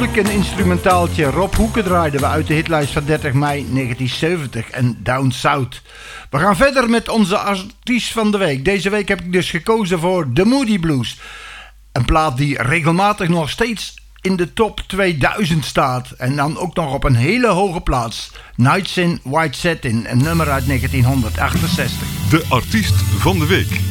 natuurlijk een instrumentaaltje. Rob Hoeken draaiden we uit de hitlijst van 30 mei 1970 en Down South. We gaan verder met onze artiest van de week. Deze week heb ik dus gekozen voor The Moody Blues. Een plaat die regelmatig nog steeds in de top 2000 staat. En dan ook nog op een hele hoge plaats. Nights in White Satin, een nummer uit 1968. De artiest van de week.